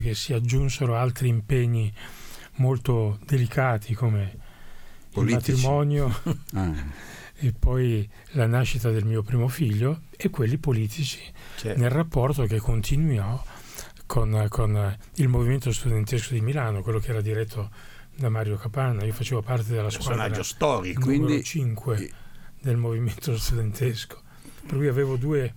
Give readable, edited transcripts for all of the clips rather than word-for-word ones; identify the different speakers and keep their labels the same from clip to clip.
Speaker 1: che si aggiunsero altri impegni molto delicati come
Speaker 2: politici.
Speaker 1: Il matrimonio e poi la nascita del mio primo figlio, e quelli politici nel rapporto che continuò con il movimento studentesco di Milano, quello che era diretto da Mario Capanna. Io facevo parte della squadra
Speaker 3: personaggio storico,
Speaker 1: numero 5 del movimento studentesco, per cui avevo due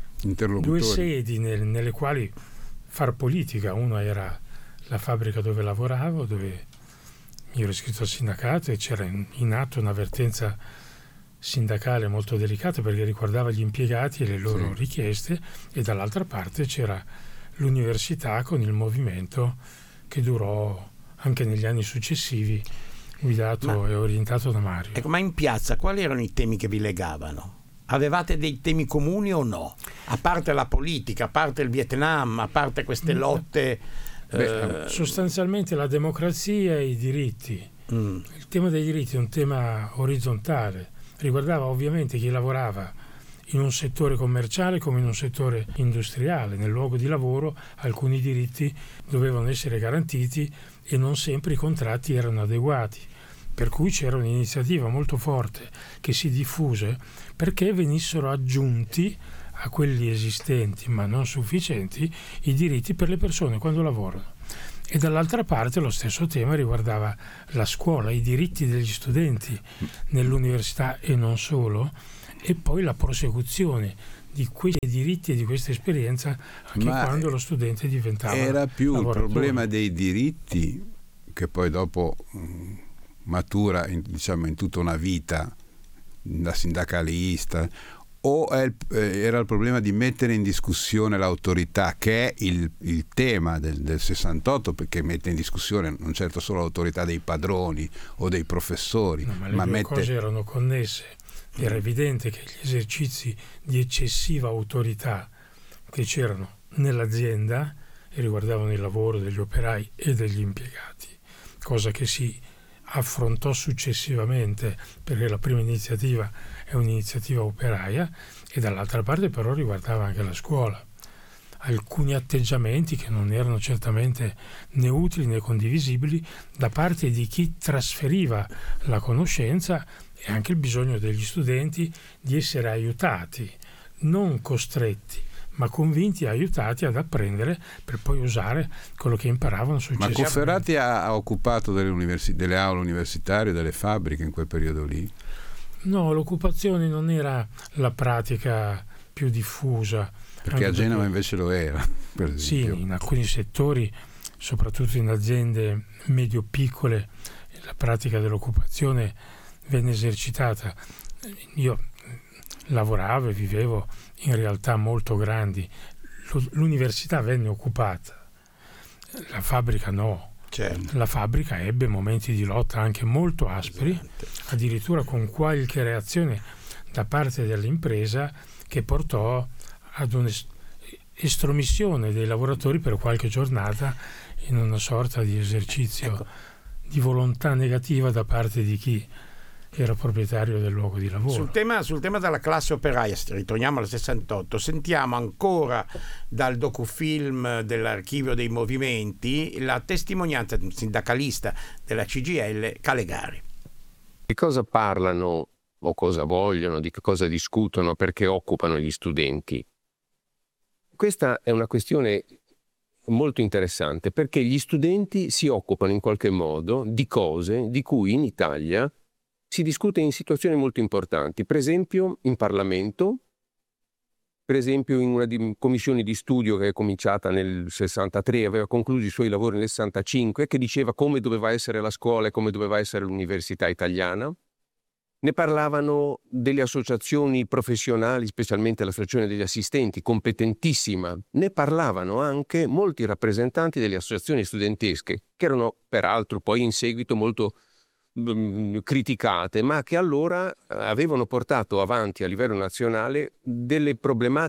Speaker 1: sedi nelle quali far politica. Una era la fabbrica dove lavoravo, dove mi ero iscritto al sindacato e c'era in atto un'avvertenza sindacale molto delicata perché riguardava gli impiegati e le loro richieste, e dall'altra parte c'era l'università con il movimento che durò anche negli anni successivi, guidato e orientato da Mario.
Speaker 3: Ecco, ma in piazza quali erano i temi che vi legavano? Avevate dei temi comuni o no? A parte la politica, a parte il Vietnam, a parte queste lotte...
Speaker 1: Sostanzialmente la democrazia e i diritti. Il tema dei diritti è un tema orizzontale, riguardava ovviamente chi lavorava in un settore commerciale come in un settore industriale. Nel luogo di lavoro alcuni diritti dovevano essere garantiti e non sempre i contratti erano adeguati, per cui c'era un'iniziativa molto forte che si diffuse perché venissero aggiunti a quelli esistenti ma non sufficienti i diritti per le persone quando lavorano. E dall'altra parte lo stesso tema riguardava la scuola, i diritti degli studenti nell'università e non solo, e poi la prosecuzione di questi diritti e di questa esperienza anche quando lo studente diventava
Speaker 2: era più
Speaker 1: lavoratore.
Speaker 2: Il problema dei diritti, che poi dopo matura in tutta una vita da sindacalista, o era il problema di mettere in discussione l'autorità, che è il tema del 68, perché mette in discussione non certo solo l'autorità dei padroni o dei professori,
Speaker 1: ma le due cose erano connesse. Era evidente che gli esercizi di eccessiva autorità che c'erano nell'azienda e riguardavano il lavoro degli operai e degli impiegati, cosa che si affrontò successivamente perché la prima iniziativa è un'iniziativa operaia, e dall'altra parte però riguardava anche la scuola. Alcuni atteggiamenti che non erano certamente né utili né condivisibili da parte di chi trasferiva la conoscenza, e anche il bisogno degli studenti di essere aiutati, non costretti, ma convinti e aiutati ad apprendere per poi usare quello che imparavano successivamente.
Speaker 2: Ma Cofferati ha occupato delle aule universitarie, delle fabbriche in quel periodo lì?
Speaker 1: No, l'occupazione non era la pratica più diffusa.
Speaker 2: Perché a Genova invece lo era, per esempio.
Speaker 1: Sì, in alcuni settori, soprattutto in aziende medio-piccole, la pratica dell'occupazione venne esercitata. Io lavoravo e vivevo in realtà molto grandi. L'università venne occupata, la fabbrica no.
Speaker 3: Certo.
Speaker 1: La fabbrica ebbe momenti di lotta anche molto aspri, addirittura con qualche reazione da parte dell'impresa che portò ad un'estromissione dei lavoratori per qualche giornata in una sorta di esercizio di volontà negativa da parte di chi era proprietario del luogo di lavoro.
Speaker 3: Sul tema della classe operaia, ritorniamo al 68, sentiamo ancora dal docufilm dell'Archivio dei Movimenti la testimonianza di un sindacalista della CGIL, Calegari.
Speaker 4: Di cosa parlano o cosa vogliono, di che cosa discutono, perché occupano gli studenti? Questa è una questione molto interessante, perché gli studenti si occupano in qualche modo di cose di cui in Italia si discute in situazioni molto importanti, per esempio in Parlamento, per esempio in una commissione di studio che è cominciata nel 63, aveva concluso i suoi lavori nel 65, che diceva come doveva essere la scuola e come doveva essere l'università italiana. Ne parlavano delle associazioni professionali, specialmente l'associazione degli assistenti, competentissima. Ne parlavano anche molti rappresentanti delle associazioni studentesche, che erano peraltro poi in seguito molto criticate, ma che allora avevano portato avanti a livello nazionale delle problematiche